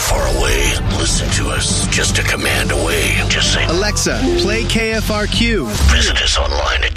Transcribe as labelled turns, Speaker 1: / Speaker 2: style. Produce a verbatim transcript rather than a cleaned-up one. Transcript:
Speaker 1: far away. Listen to us just a command away. Just say,
Speaker 2: Alexa, play K F R Q.
Speaker 1: Visit us online at